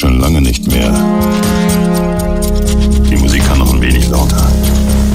Schon lange nicht mehr. Die Musik kann noch ein wenig lauter.